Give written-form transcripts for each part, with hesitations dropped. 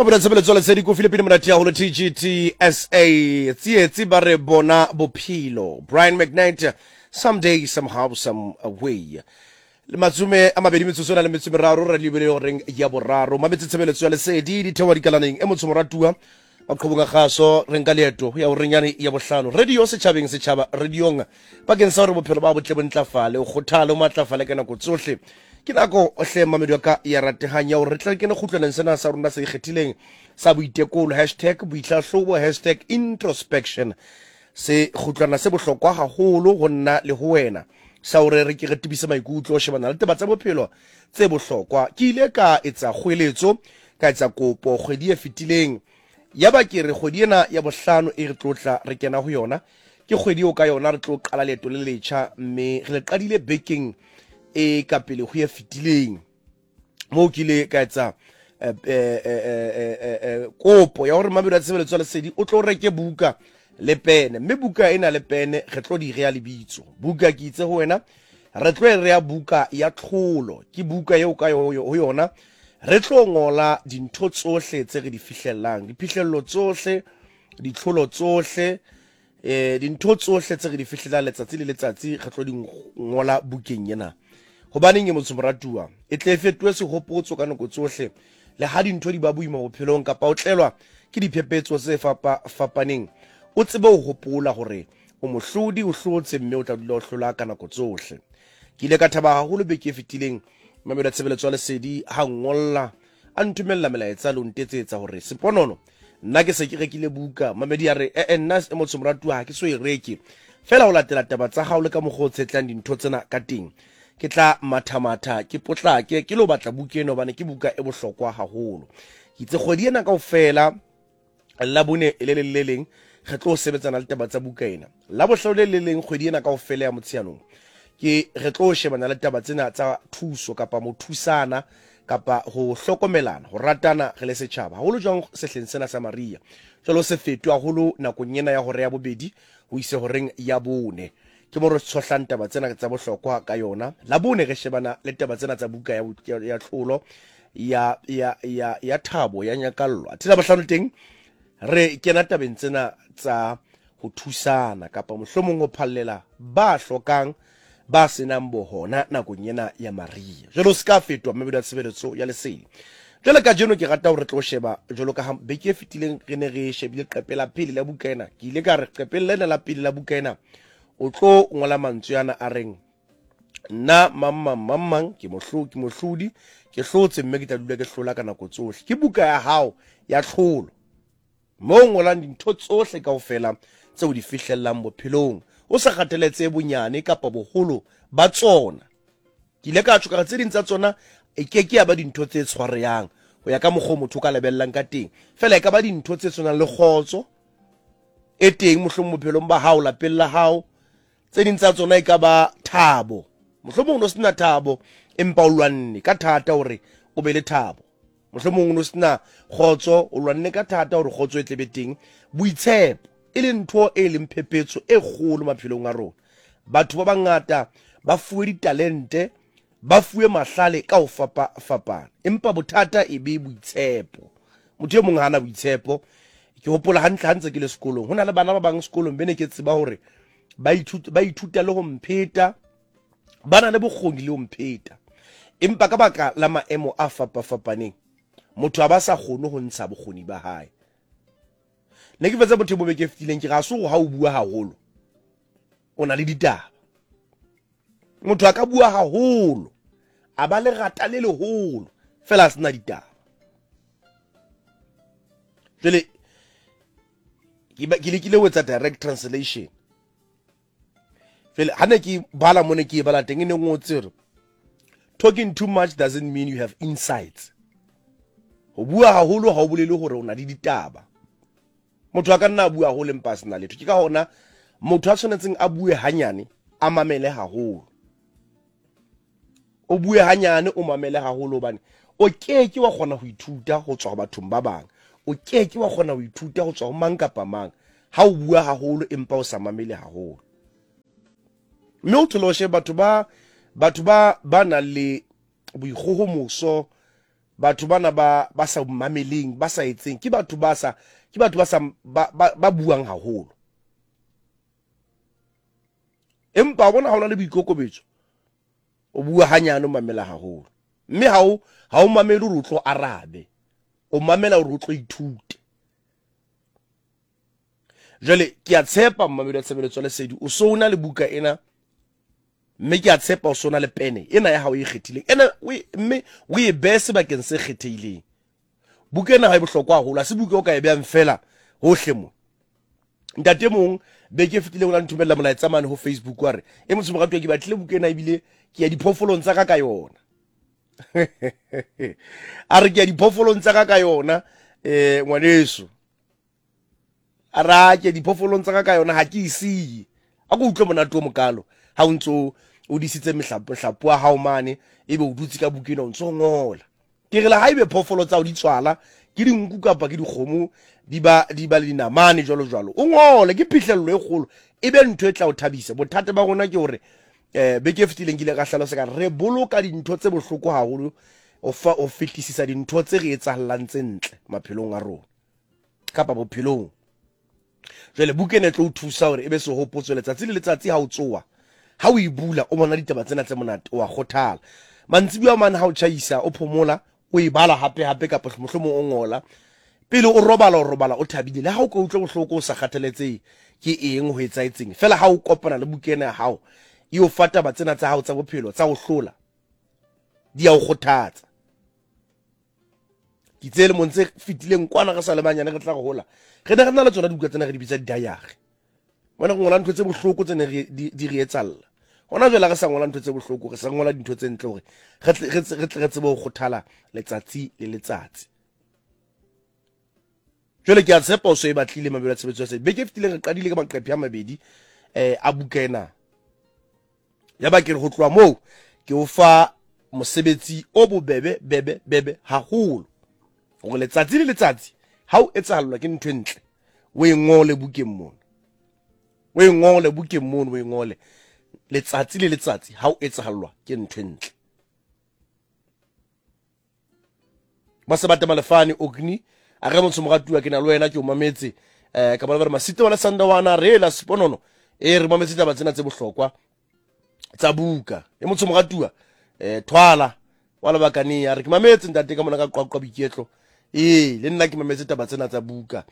Mabona tshebeletso le sedi ko Philippine monate ya holo TGTSA tsietsi ba re bona bophelo Brian McKnight someday somehow some way le matsume a mabedi metsotso le metso meraro re lebele horeng ya boraro mabetse tshebeletso ya le sedi di thewa dikalaneng e motho moratua ba qhobonga khaso re nka leeto ya horenyane ya bohlano radio setjhaba radiong bakeng sa hore bophelo ba botle bontlafale o kgothale o matlafale ka nako tsohle ke nako o hle mamedi wa ka ya ratehanya o re tla ke ne khutleleng sena sa rona se ikgethileng sa boitekolo #boitlahlobo #introspection se khutlana se bohlokwa haholo ho nna le ho wena sa hore re ke re tibisa maikutlo shebana le taba tsa bophelo tse bohlokwa ke ile ka etsa kgweletso ka etsa kopo kgwedi e fetileng ya ba ke re kgwedi ena ya bohlano e re tlotla re kena ho yona ke kgwedi o ka yona re tlo qala leeto le letjha mme re le qadile baking e ka pele ho ya fetileng mo ke ile ka etsa kopo ya hore mabedi a tshebeletso le sedi o tlo reke buka le pene mme buka ena le pene re tlo di rea lebitso buka ke itse ho wena re tlo rea buka ya tlholo ke buka eo ka ho yona re tlo ngola dintho tsohle tse re di fihlellang diphihlello tsohle ditlholo tsohle dintho tsohle tse re di fihlelang letsatsi le letsatsi re tlo di ngola bukeng ena hobaneng e motho moratua e tle fetwe sehopotso ka nako tsohle le ha dintho di ba boima bophelong kapa o tlelwa ke diphephetso tse fapaneng o tsebe ho hopola hore o mohlodi o hlotse mme o tla dula o hlola ka nako tsohle ke ile ka thaba haholo beke e fetileng mamedi a tshebeletso ya lesedi ha ngolla a ntumella melaetsa le o ntetsetsa hore seponono nna ke se ke rekile buka mamedi ya re nna e motho moratua ha ke so e reke fela ho latela taba tsa hao le ka mogho tsetlang dintho tsena ka teng ke tla matha ke potlake ke lo batla buka eno bane ke buka e bohlokwa haholo ke itse kgwedi ena kaofela la bone le leng re tlo sebetsana le taba tsa buka ena la bohlalo le leng kgwedi ena kaofela ya motshianong ke re tlo shebana le taba tsena tsa thuso kapa mothusana kapa ho hlokomelana ho ratana re le setjhaba haholo jwang sehleng sena sa Maria jalo se fetwa haholo nakong ena ya hore ya bobedi ho ise horeng ya bone ke mo re tshohlang taba tsena tsa bohlokwa ka yona la bone re shebana le taba tsena tsa buka ya tlholo ya thabo ya nyakallo athela bohlano teng re kena tabeng tsena tsa ho thusana kapa mohlomong ho phallela ba hlokang ba senang bohona nakong ena ya Maria jalo ska fetwa mabedi a tshebeletso ya lesedi jalo ka jeno ke rata hore tlo sheba jalo ka beke e fetileng re ne re shebile qepela pele la buka ena ke ile ka re qepella lena la pele la buka ena o tlo ngola mantswe yana a reng nna mamang ke mohlodi ke hlotse mme ke tla dula ke hlola ka nako tsohle ke buka ya hao ya tlholo mo ngolang dintho tsohle kaofela tseo di fihlellang bophelong o sa kgateletse bonyane kapa boholo ba tsona ke ile ka tshwara tse ding tsa tsona e keke ya ba dintho tse tshwareyang ho ya ka mogho motho ka lebellang ka teng fela e ka ba dintho tse tsonang le khotso e teng mohlomong bophelong ba hao lapeng la hao tse ding tsa tsona e ka ba thabo mohlomong no sina thabo empa o lwanne ka thata hore o be le thabo mohlomong no sina khotso o lwanne ka thata hore khotso e tlebe teng boitshepo e le ntho e leng phephetso e kgolo maphelong a rona batho ba bangata ba fuwe ditalente ba fuwe mahlale ka ho fapana empa bothata e be boitshepo motho e mong hana boitshepo ke hopola hantle ke le sekolong hona le bana ba bang sekolong bene ke tseba hore ba ithuta le ho mpheta bana le bokgoni le ho mpheta empa ka baka la maemo a fapaneng motho a ba sa kgone ho ntsha bokgoni ba hae ne ke fetsa motho mo beke fetileng ke ga se go ha o bua haholo o na le ditaba motho a ka bua haholo a ba le rata le leholo fela sena ditaba jele ke lekile ho etsa direct translation fela hane ke bala mone ke bala teng ne ngotse re talking too much doesn't mean you have insights ho bua haholo ha o bolele hore o na le ditaba motho a ka nna a bua haholo empa sena letho ke ka hona motho a tshwanetseng a bue hanyane a mamele haholo o bue hanyane o mamele haholo bane o keke wa kgona ho ithuta ho tswa bathong ba bang o keke wa kgona ho ithuta ho tswa ho mang kapa mang ha o bua haholo empa o sa mamele haholo mme o tholoshe batho ba na le boikgohomoso batho bana ba sa mameleng ba sa etseng ke batho ba ba buang haholo. Empa bona ha ona le boikokobetso o bua hanyane o mamela haholo, mme ha o mamela o tlo arabe, o mamela o tlo ithute. Jwale ke a tshepa mmamedi wa Tshebeletso ya Lesedi o so una le buka ena, mme ke a tshepa o so una le pene ena ya hao e kgethileng ena mme o e bese bakeng se kgethehileng. Buka ena ha e bohlokwa haholo, ha se buka o ka e beang fela hohle mo. Ntate mong be ke fetile go la nthumella molaetsa mane ho Facebook wa re e motho moratwa ke batlile buka ena ebile ke ya diphoofolong tsa ka yona. A re ke ya diphoofolong tsa ka yona ngwaneso. Ara ke diphoofolong tsa ka yona ha ke isi. A go utlwe monate o mokalo ha o ntso o disitse mehlapo wa hao mane ebe o dutse ka bukeng o ntso ngola. Ke re la ha ibe phoofolo tsa o di tswala ke dinku kapa ke dikgomo di ba le dinamane jwalo o ngole ke phihlello e kgolo ebe ntho e tla o thabisa. Bothata ba rona ke hore be ke fetileng ke le ka hlalosa ka re boloka dintho tse bohloko haholo o fetisisa dintho tse re etsahallang tse ntle maphelong a rona kapa bophelong. Jwale bukene tlo o thusa hore ebe se hopotso letsatsi le letsatsi ha o tsoa ha o e bula o bona ditaba tsena tse monate o a kgothala. Mantsibuya mane ha o tjhaisa o phomola o e bala hape kapa mohlomo o ngola pele o robala o thabile le ha o ka utlwa bohloko o sa kgathaletse ke eng ho etsaetseng fela ha o kopana le bukene ya hao e o fata ba tsena tsa hao tsa bophelo tsa o hlola di a o kgothatsa. Ke tsele montse fitileng kwana ga sa le banyane re tla go hola re ne re na le tsona dibuka tsena re di bitsa diary. Bona go ngola ntho tse bohloko tsene di re etsalla hona jwale re sa ngola ntho tse bohloko re sa ngola dintho tse ntle hore re tsebe ho kgothala letsatsi le letsatsi. Jwale ke a tshepa o so e batlile mabelo a tshebetso ya se be ke fitileng re qadile ka maqephe a mabedi a buka ena ya ba ke re ho tloa moo ke o fa mosebetsi o bebe haholo hore letsatsi le letsatsi ha o etsahallwa ke ntho entle o e ngole bukeng mona o e ngole bukeng mona o e ngole letsatsi le letsatsi ha o etsahallwa ke ntho entle. Ba se bata malefane ogni a re motho moratuwa ke na le wena ke o mametse ka bona ba re Masito wala Sandawana re la Sponono re mametse taba tsena tse bohlokwa tsa buka e motho moratuwa thwala wala bakane ya re ke mametse ntate ka mona ka qoqwa boiketlo le nna ke mametse taba tsena tsa buka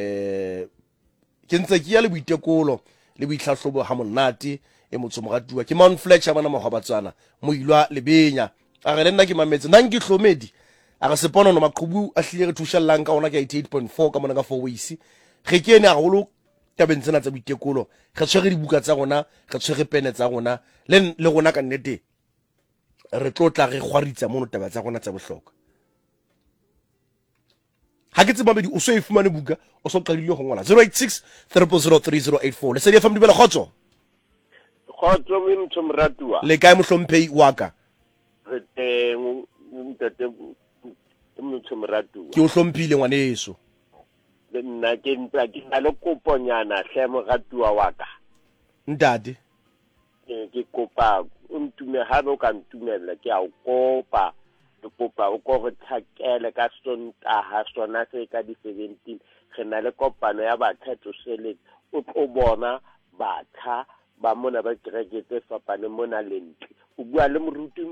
ke ntse ke ya le boitekolo le boitlhahlobo ha monate e motho moratuwa ke Mount Fletcher bana mahabatsana moilwa lebenya a re le nna ke mametse nang ke hlomedi a re Seponono maqhubu a hlile re thushallang ka ona ke 88.4 ka mona ka 4 ways re kene haholo tabeng tsena tsa boitekolo re tshwere dibuka tsa rona re tshwere pene tsa rona le rona ka nnete re tlotla re khwaritsa mono taba tsa rona tsa bohlokwa. Ha ke tseba mabedi o so e fumane buka o so qadile ho ngola 086 3003084 le se di FM dibela khotso me motho moratuwa le kae mohlomphehi wa ka re teng ntate motho moratuwa ke o hlomphile ngwaneso le nna ke ntla ke na le koponyana hle moratuwa wa ka ntate ke kopa o ntume ha o ka ntumella ke a o kopa ke kopa o go re thakele ka Sontaha sona se ka di 17 re na le kopano ya bathatho sele o tlo bona batha ba mona ba kerekete fapane mona lentle o bua le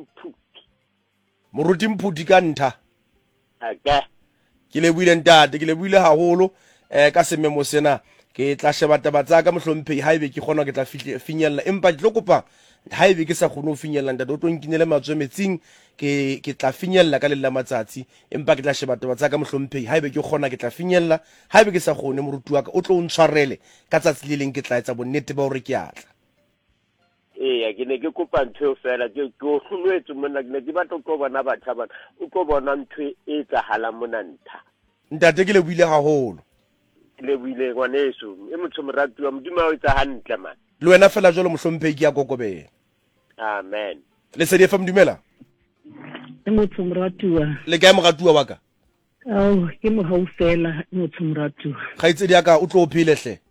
moruti mphuti ka ntha aka ke le buile ntate ke le buile haholo ka sememo sena ke tla sheba taba tsa ka mohlomphehi ha ebe ke kgona ke tla finyella empa ke tlo kopa ha ebe ke sa kgone ho finyella ntate o tlo nkinele matswe metsing ke tla finyella ka le la matsatsi empa ke tla sheba taba tsa ka mohlomphehi ha ebe ke kgona ke tla finyella ha ebe ke sa kgone moruti wa ka o tlo o ntshwarele ka tsatsi le leng ke tla etsa bonnete ba hore ke atla. Ke ne ke kopa ntho fela ke o hlolwetse mona ke ne ke batla go bona batho ba o go bona ntho e tsahala mona ntha ntate ke le buile haholo le buile ngwaneso e motho moratuwa modimo o tsa hantle man le wena fela jalo mohlomphehi ke ya kokobela amen le se di FM dumela e motho moratuwa le kae moratuwa wa ka ke mo haufela motho moratuwa ga itse di aka o tlo o phele hle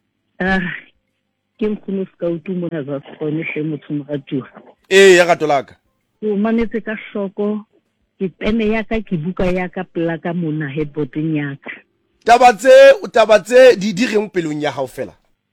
ke mkhunu skautu mona za skone hle motho moratuwa ya gato laka o mametse ka hloko ke pene ya ka ke buka ya ka plaka mona headboarding ya ka. Taba tse di direng pelong ya hao fela.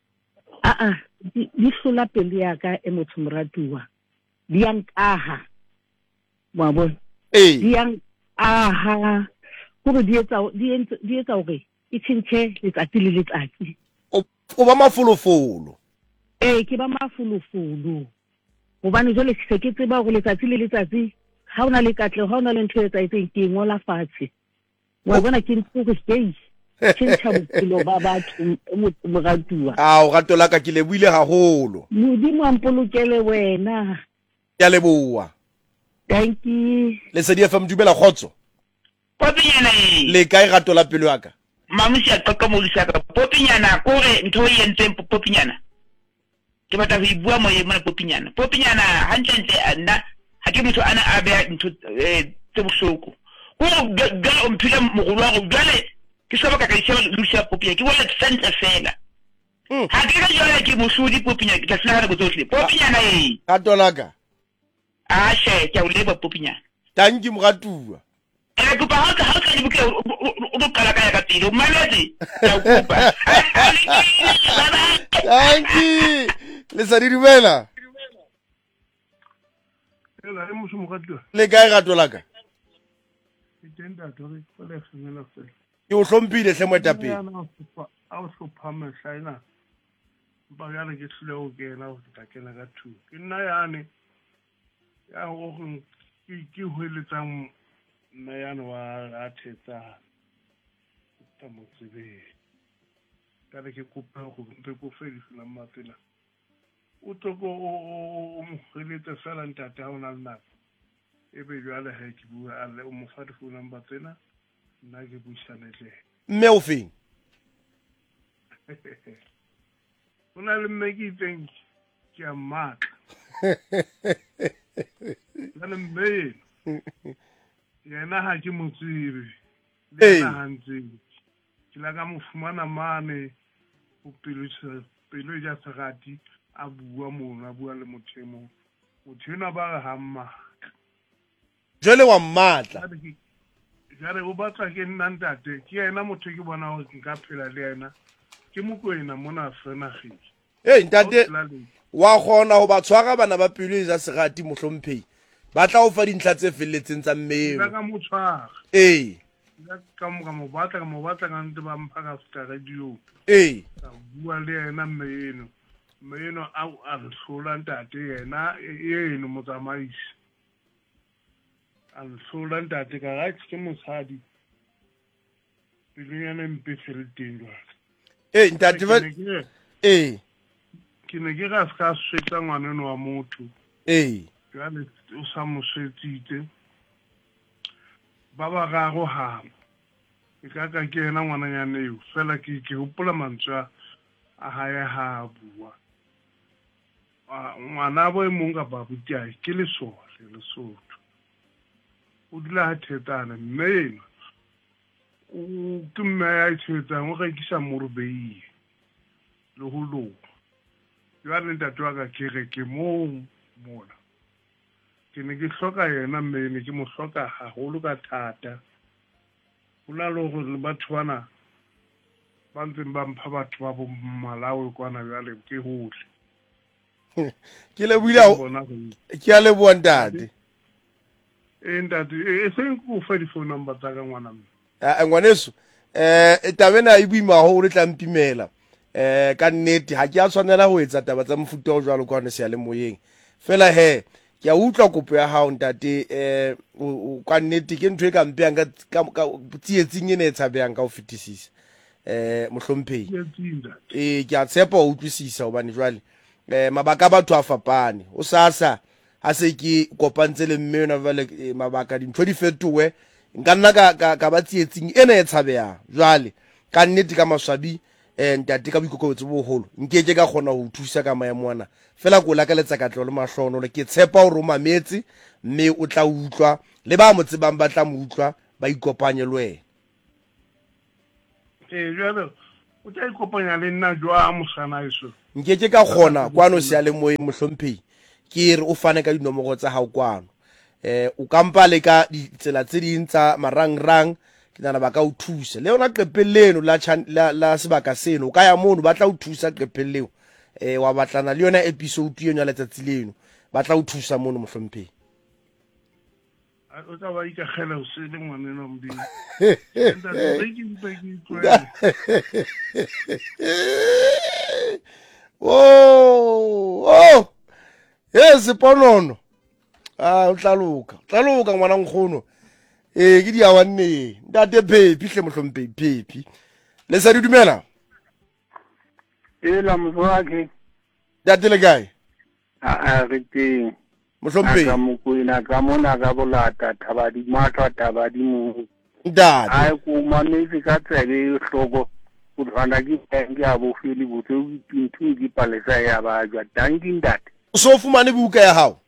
Di hlola pelo ya ka e motho moratuwa. Di yang aha. Wa bona. Di yang aha. Go di etsa hore e tshintse letsatsi le letsatsi. O ba mafolofolo. Ke ba mafolofolo. Hobane jole se ke tseba go letsatsi le letsatsi ha ona le katle ha ona le ntho e tsaitseng ke ngola fatshe. Wa bona ke ntse go stay. Tshintsa bophelo ba batho mo ratuwa. O gato la ka ke lebuile haholo. Modimo a mpolokele wena. Ya leboa. Thank you. Le Lesedi FM dumela khotso. Popinyana le kae gato la pelo ya ka? Mamusi a qoqa mo lisaka. Popinyana kore ntho e entseng Popinyana. Ke batla ho ibua mo yena Popinyana. Popinyana hantle nna ha ke motho ana a beha ntho tse bohloko. Go ga o mphile mogolo wa go jale ke soba ka isema lusia Popinyana ke bona tsentse fela. Ha ke ga jale ke mosudi Popinyana ke tsena ga botsohle. Popinyana gato la ka. She ke o leba Popinyana. Tanki mogatuwa. Ke pa ha ka di buke o kala ka ya ka tiro maletse ya kupa. Tanki Lesedi dumela. Ela mo se mogatuwa. Le kae gato la ka? Ke tenda tore go le fela fela. Ke o hlompile hle moetapele. A o hlopha mehlaina. Ba ya re ke hlile o kena o takela ka thu. Ke nna yane ya go ke hoeletsang nna yana wa a thetsa ta mo tsebe. Ka re ke kopa go mpe go fedisa matsela. O toko o mo hoeletsa fela ntate ha ona le nako. Ebe jwale ha ke bua a le o mo fa di phone number tsena nna ke buisane le mme o feng? Ona le mme ke itseng ke a matla. Lana mme yena ha ke mo tsebe le na hantsi ke la ka mo fumana mane o pelo ja sagati a bua mona bua le mothemo mothena ba ga mma Jole wa mmatla. Jare o batla ke nna ntate ke yena motho ke bona go nka phela le yena ke mokwena mona fena gidi. Ntate wa gona go ba tshwara bana ba pelo ja segati mohlomphei ba tla o fa dintlha tse felletseng tsa mmeo. Ka mo tshwara ka mo batla ka ntse ba mpha ka feta radio ka bua le yena mmeno a re hlola ntate yena eno motsamaisi a re hlola ntate ka ga ke mosadi pelo yana mpe feleteng jwale. Ntate ba ke ne ke ga ska swetsa ngwaneno wa motho jwale o sa mo swetsitse ba ba gago hama ke ka ke yena ngwananyana eo fela ke gopola mantswe a hae ha bua ngwana bo e mong ka babuti ke Lesotho o dula ha thetsana mme o ke mme ya thetsang o ga ikisa morobei le ho lo ya re ntate wa ka ke re ke mona ke ne ke hloka yena mme ne ke mo hloka haholo ka thata ona lo go le batho bana ba ntse ba mpha batho ba bo Malawi kwana jale ke hole ke le buile ke a le bua ntate ntate e seng go fa di phone number tsa ka ngwana mme ngwaneso tabena e buima ho re tla mpimela ka nnete ha ke a tshwanela ho etsa taba tsa mofuta o jwalo kwa ne se ya le moyeng fela ke a utlwa kopo ya hao ntate ka nnete ke ntwe ka mpeang ka tsietsing ene e tshabeyang ka ho fetisisa mohlomphei ke a tshepa o utlwisisa hobane jwale mabaka batho a fapane o sasa ha se ke kopantse le mme yona vale mabaka dintho di fetowe nka nna ka ba tsietsing ene e tshabeyang jwale ka nnete ka maswabi ntate ka boikokobetso bo holo nkeke ka kgona ho thusa ka maemo ana fela ko la ka letsa ka tlolo mahlono le ke tshepa o roma metsi mme o tla utlwa le ba mo tsebang ba tla mo utlwa ba ikopanye le wena jalo o tla ikopanya le nna jwa mosana iso nkeke ka kgona kwano se ya le moye mohlomphei ke re o fane ka dinomoro tsa hao kwano o kampa le ka ditsela tse ding tsa marangrang ke nana ba ka o thusa le yona qepelleno la sebaka seno o ka ya mono ba tla o thusa qepelleo wa batlana le yona episode eno ya letsatsi leno ba tla o thusa mono mohlomphehi o tla ba ikagela ho se le ngwanena Modimo ntate ke mpe ke itlwele oh yes ponono o tlaloka ngwana nkgono ke di awa nne ntate Phephi hle mohlomphehi Phephi le sa di dumela la moswake ntate le kae re teng mohlomphehi ka mokwena ka mona ka bolata tabadi matwa tabadi mo ntate ai ku mametse ka tsebe hloko o tshwana ke a bofeli botse o ipinthu di palesa ya ba jwa tanking that so fumane buka ya hao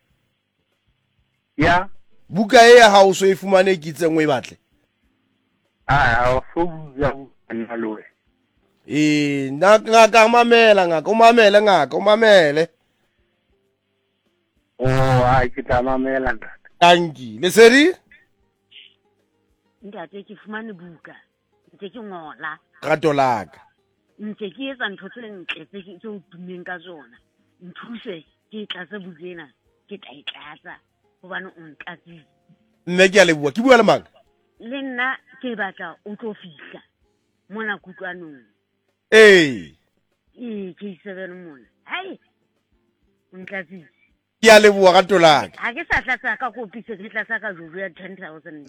ya buka ya hao so e fumane ke tsengwe e batle a so ya nna loe ngaka umamele ai ke tla mamela ntate tanki le seri ntate ke fumane buka ntse ke ngola rato laka ntse ke etsa ntho tse ntle tse o tummeng ka tsona nthuse ke tlatsa bukena ke tla itlatsa hobane o ntlatsitse mme ke a leboha ke bua le mang le nna ke batla o tlo fihla mona kutlwanong ke 7 mona hai o ntlatsitse ke a leboha rato laka ha ke sa tlatsa ka kopise ke tlatsa ka jojo ya 10,000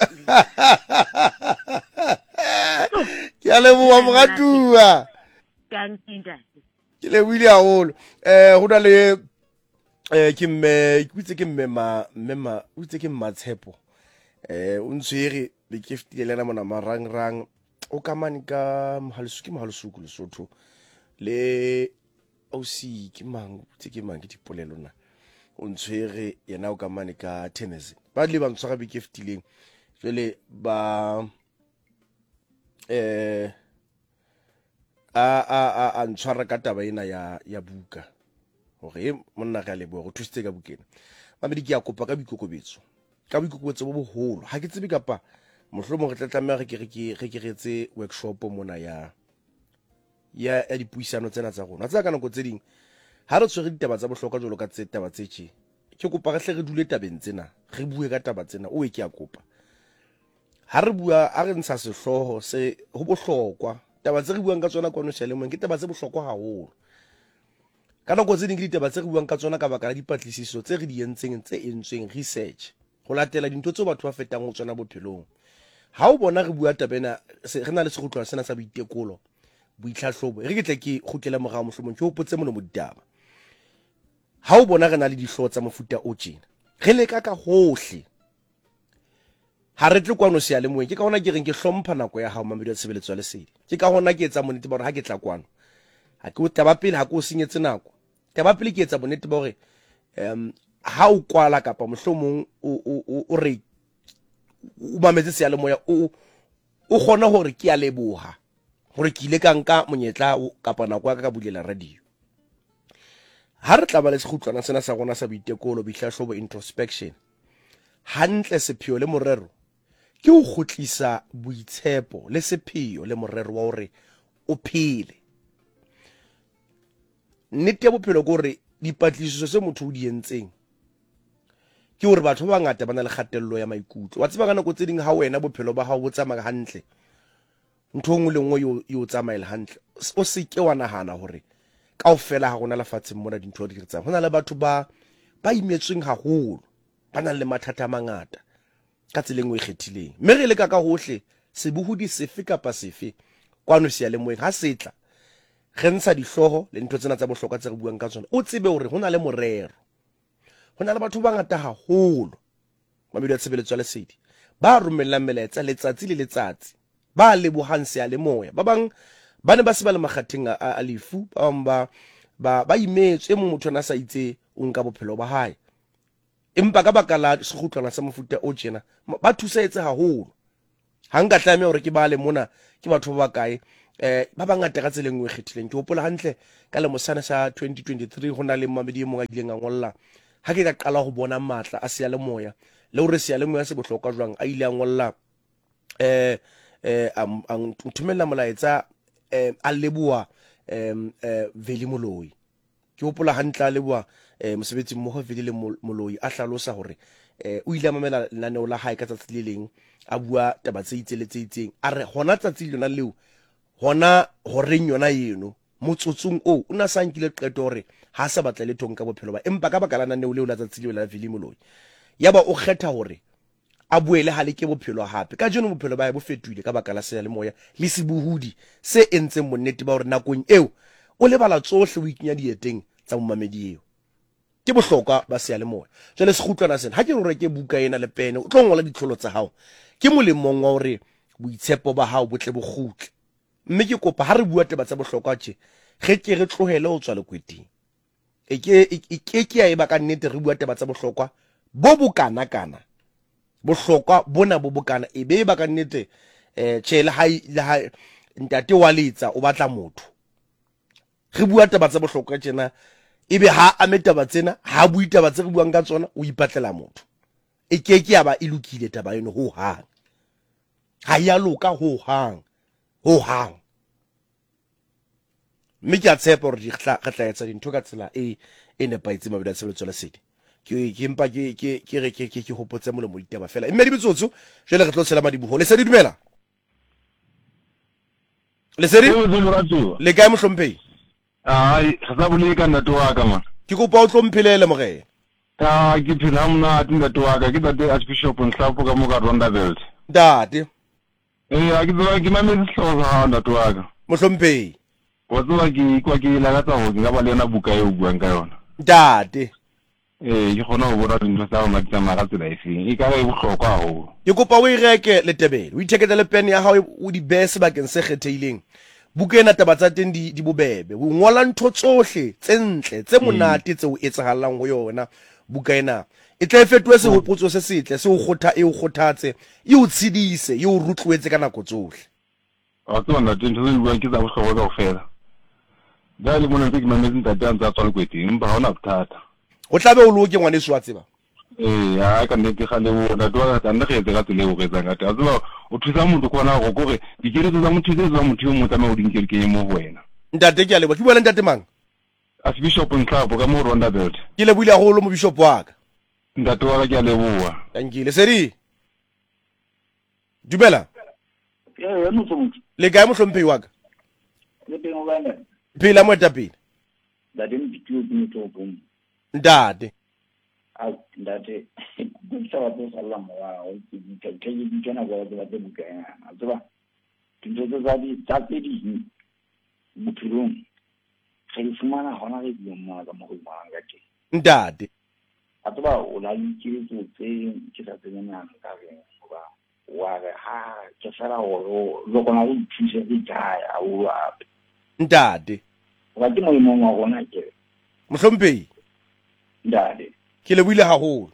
ke a leboha moratua kantinda ke lebohile haholo ho na le ke mme ke Mmatshepo o ntshwere be ke fetile lena mona marangrang o kamane ka mohalesuku Lesotho le ausi ke mang ke dipolelo na o ntshwere yena o kamane ka tennis ba le ba ntshwara be ke fetileng jwale ba a ntshwara ka taba ena ya buka hore monna ga lebo go thusitse ka bukena mamedi ke a kopa ka boikokobetso bo boholo ha ke tsebe kapa mohlomong re tla tlameha re retse workshop mona ya dipuisano tsena tsa rona tsa ka nako tse ding ha re tshwere ditaba tsa bohlokwa jolo ka taba tse tje ke kopa re hle re dule tabeng tsena re bue ka taba tsena o ke a kopa ha re bua a re ntsha sehloho se ho bohlokwa taba tse re buang ka tsona kwano Shalemong ke taba tse bohlokwa haholo ka nako tse ding ke ditaba tse re buang ka tsona ka baka la dipatlisiso tse re di entseng tse entsweng research go latela dintho tse batho ba fetang go tsona bophelong ha o bona re bua tabena re na le sekhutlwana sena sa boitekolo boitlhahlobo re ke tle ke khutlela morao mohlomong ke hopotse mono mo ditaba ha o bona re na le dihloho tsa mofuta o tjena re leka ka hohle ha re tle kwano Sealemoeng ke ka hona ke reng ke hlompha nako ya hao Mamelodi ya Tshebeletso ya Lesedi ke ka hona ke etsa monete ba hore ha ke tla kwano ha ke o taba pele ha ke o senyetse nako taba pele ke etsa monete ba hore ha o kwala kapa mohlomong o re o mametse Sealemoya o gona hore ke a leboha hore ke ile ka nka monyetla kapa nako ya ka bulela radio ha re tla ba le sekhutlwana sena sa rona sa boitekolo boihlahlobo introspection hantle sepheo le morero ke o khutlisa boitshepo le sepheo le morero wa hore o phele nnete bophelo go re dipatlisiso se motho o di entseng ke hore batho ba ngata ba na le kgatello ya maikutlo wa tseba ka nako tse ding ha wena bophelo ba hao bo tsamaya hantle ntho ngwe le ngwe yo tsamaela hantle o se ke wa nahana hore kaofela ha gona lefatsheng mona dintho di retsang hona le batho ba imetsweng haholo ba nang le mathata a mangata ka tseleng o ikgethileng mme re le ka hohle sebuhudi sefe kapa sefe kwano Sealemoeng ha setla re ntsha dihloho le ntho tsena tsa bohlokwa tse re buang ka tsona o tsebe hore hona le morero hona le batho ba ngata haholo Mamelodi ya Tshebeletso ya Lesedi ba romellang melaetsa letsatsi le letsatsi ba lebohang Sealemoya ba bang ba ne ba se ba le makgatheng a lefu ba imetswe motho ana sa itse o nka bophelo ba hae empa ka baka la sekhutlwana sa mofuta o tjena ba thusaetse haholo ha nka tlameha hore ke ba le mona ke batho ba kae ba bangata ka tseleng o ikgethileng ke hopola hantle ka le mosana sa 2023 hona le Mamelodi e mong a ileng a ngolla ha ke ka qala go bona matla a Sealemoya le hore seyalemoya se bohlokwa jwang a ile a ngolla nthumella molaetsa a leboa Veli Moloi. Ke hopola hantle a leboa mosebetsi mmoho Veli le Moloi a hlalosa hore o ile a mamela lenaneo la hae ka tsatsi le leng a bua taba tse itseng a re hona tsatsi lona leo hona horeng yona eno motsotsong o na sa nkile qeto hore ha sa batla le thong ka bophelo ba empa ka baka la naneo leo la tsatsi leo la Veli Moloi yaba o kgetha hore a buele ha le ke bophelo hape ka jeno bophelo ba bo fetoile ka baka la seyalemoya le sebuhudi se entseng monnete ba hore nakong eo o lebala tsohle o ikinya dieteng tsa mommamedi eo ke bohlokwa ba seyalemoya jale se kgutlwana sena ha ke re ke buka ena le pene o tlo ngola ditlholo tsa hao ke molemong wa hore boitshepo ba hao botle bo kgutle mme ke kopa ha re bua taba tsa bohlokwa tje ge ke re tlohele ho tswa lekweting e ke ya eba ka nnete re bua taba tsa bohlokwa bo bokana bohlokwa bona bo bokana e be ba ka nnete tje le ha ntate wa letsa o batla motho re bua taba tsa bohlokwa tjena ebe ha ame taba tsena ha bui taba tse re buang ka tsona o ipatlela motho e ke ya ba e lokile taba eno ho hang ha ya loka ho hang mme ke a tshepa hore re tla etsa dintho ka tsela e nepaetseng mabedi a tshebeletso la sedi ke empa ke hopotse molemo ditaba fela mme di bitsotso jele re tlo tshela madibuho le se di dumela le se di le kae mohlomphehi ai ga sa bole ka ntate wa ka man ke kopa o tlomphilele morena ke phela mona ntate wa ka ke tate Archbishop Nhlapo ka mo ka Rondavelt ntate a ke tswa ke mametse hloho ha ntate wa ka mohlomphehi wa tswa ke la ka ho nga ba le yona buka e o buang ka yona ntate ke khona ho bona dintho tsa ona tsa mara tsela efeng e ka re bohlokwa ho ke kopa o ireke le tebele o itheketse le pen ya hao o di bese bakeng se kgetheileng buka ena taba tsa teng di bobebe o ngola ntho tsohle tse ntle tse monate tse o etsahalang ho yona buka ena e tla fetoe sehopotso se setle se o kgothatse e o tshidise e o rutluetse ka nako tsohle a tsona dintho tse di buang ke tsa bohlokwa kaofela jale mona ntse ke mametse ntate a ntse a tswa lekweting empa ha hona bothata o tlabe o loke ngwaneso wa tseba ya ka nnete ga le bona twa ka nne ge etsa ka tsela e o retsa ka tla tseba o thusa motho kwana go gore dikeletso tsa motho tse tsa motho yo mo tsamaya o dinkele ke mo wena ntate ke a leba ke buela ntate mang Archbishop Nhlapo ka mo Rondavelt ke le buile haholo mo bishop wa ka ntate wa ka ke a leboa tankile sedi dumela le kae mohlomphehi wa ka phela moetapele ntate ndate kutsaba tso sala mowa o ke ditsena go ba tse buka ya tsaba dintho tsa di tsatsedi bophelong ge di fumana hona re di mma ka mo go manga ke ntate a tsaba o la dikiletso tse ke sa tsenang ka re ba wa re ha ke sala o lo kona go thusa di jaya o a ntate wa ke mo wa gona ke mohlomphehi ndate ke le buile haholo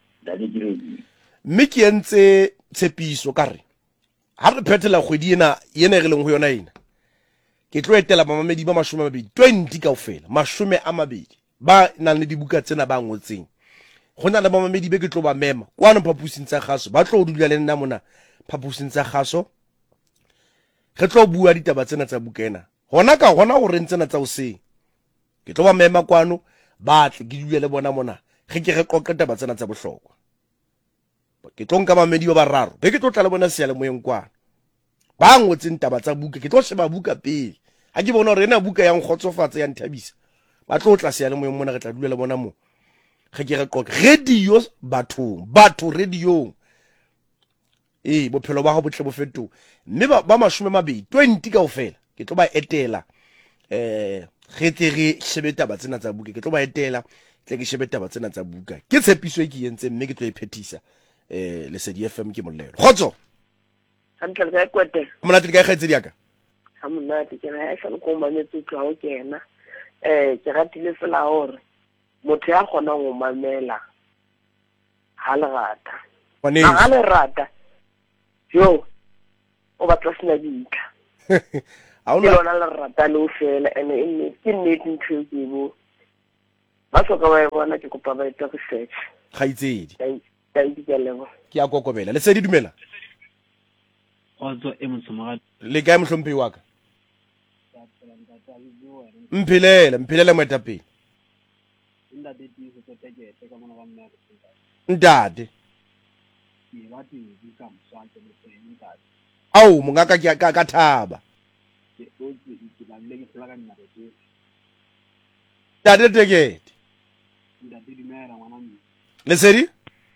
mme ke entse tshepiso ka re ha re phethela kgwedi ena e re leng ho yona ena ke tlo etela mamamedi ba 20 kaofela 20 ba nang le dibuka tsena ba ngotseng go na le mamamedi be ke tlo ba mema kwana phapusing tsa kgaso ba tlo dula le nna mona phapusing tsa kgaso re tlo bua ditaba tsena tsa buka ena hona go re ntsena tsa o seng ke tlo ba mema kwano ba tle ke dule le bona mona ge ke re qoqa taba tsena tsa bohlokwa ke tlo nka mamedi ba bararo be ke tlo tla le bona seyalemoyeng kwana ba ngotseng taba tsa buka ke tlo sheba buka pele ha ke bona hore ena buka ya nkgotsofatsa ya nthabisa ba tlo tla seyalemoyeng mona re tla dula le bona mo ge ke re qoqa radio batho radio bophelo ba go botle bo fetoga mme ba 20 kaofela ke tlo ba etela ge tle re shebe taba tsena tsa buka ke tlo ba etela tle ke shebe taba tsena tsa buka ke tshepiso e ke entse mme ke tlo e phethisa Lesedi FM ke molelo khotso hantle ga kwete mona tli ga kgaitse diaka ha mona ke na sa go mametse tlo go kena ke ratile fela hore motho ya gona go mamela ha le rata ha le rata yo o batla sina dinka ha o lona le rata le o fela ene ke nnete ntho ke bo ba so ka ba bona ke kopa ba etsa research kgaitsedi ke a kokobela Lesedi dumela Otso e motsomagadi le kae mohlomphehi wa ka mphelele moetapele ntate au mongaka ka thaba ntate Tekete Lesedi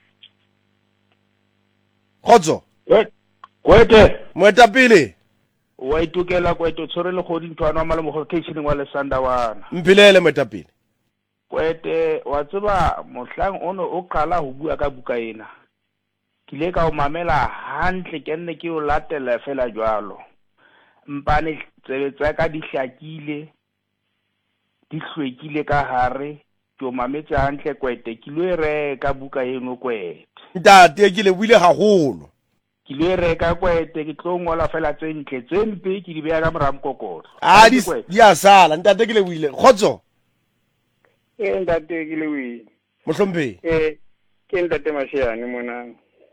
Khotso Kwete moetapele wa itukela kwete tshore le godi ntwana wa malemo go kitchening wa lesanda wana mphelele moetapele kwete wa tseba mohlang ono o qala ho bua ka buka ena kile ka o mamela hantle ke nne ke o latela fela jwalo mpane tsebetsa ka dihlakile di hlwekile ka hare ke o mametse hantle kwete ke lo re ka buka eno kwete ntate ke le buile haholo ke lo reka kwete ke tlo ngola fela tse ntle tse mpe ke di beya ka moramkokotlo di a sala ntate ke le buile Khotso ntate ke le buile mohlomphehi ke ntate Mashiane mona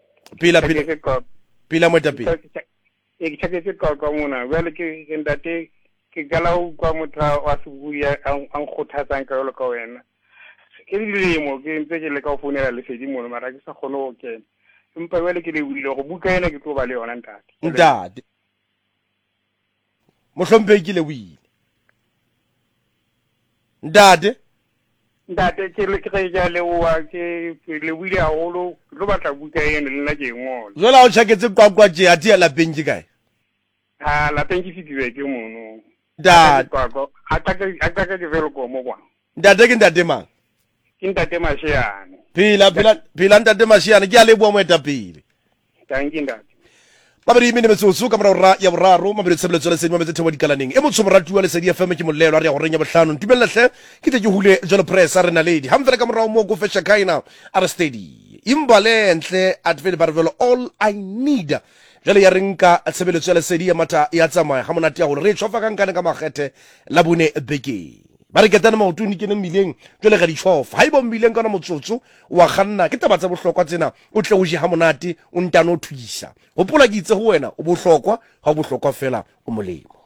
pila moetapele ke tshaketse ka mona bjale ke ntate ke gala o kwa motha wa sebuya ang khothatsang ka yolo ka wena ke dilemo ke ntse ke le ka o founela Lesedi mona mara ke sa kgone go kena empa bjale ke le buile go buka ena ke tlo ba le yona ntate mohlomphehi ke le buile ntate ke le ke ja le wa ke le buile haholo lo batla buka ena le nna ke ngola jwale o tshaketse kwa je a tia lapeng ke kae lapeng ke fitile ke mono ntate a ka ke velo ko mo kwa ntate ke ntate mang ke ntate Mashiane phila ntate Mashiane ke a le bua moetapele tanki ntate babedi mene metsotso ka mora ya boraro mabedi tshebeletso Lesedi mabedi thebo dikalaneng e motho moratuwa Lesedi FM ke molelo a re ya go renya bohlano ntumelehle ke te ke hule jolo press a rena ledi hamfela ka morao mo go fesha kaina a re steady imbale ntle advele barvelo all I need jale ya rinka tshebeletso ya Lesedi ya mata ya tsamaya ga monate ya go re tshofa ka nkane ka magethe la bone beke ba re ketana maotoni ke mmileng jole ga di tshofa ha ibo mmileng kana motsotso wa ganna ke tabatsa bohlokwa tsena o tle o je ha monate o ntano thuisa gopola ke itse go wena o bohlokwa ga o bohlokwa fela o molemo